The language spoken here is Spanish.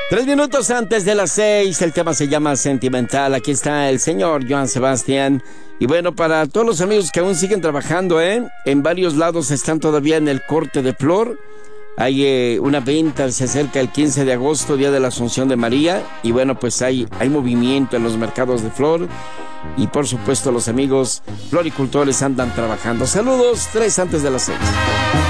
3 minutos antes de las 6, el tema se llama Sentimental. Aquí está el señor Joan Sebastián. Y bueno, para todos los amigos que aún siguen trabajando, en varios lados están todavía en el corte de flor. Hay una venta, se acerca el 15 de agosto, Día de la Asunción de María. Y bueno, pues hay movimiento en los mercados de flor. Y por supuesto los amigos floricultores andan trabajando. Saludos, 3 antes de las 6.